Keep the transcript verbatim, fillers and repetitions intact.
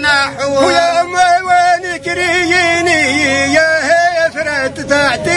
نحو ويا ما وين كرييني يا هي فرت تحت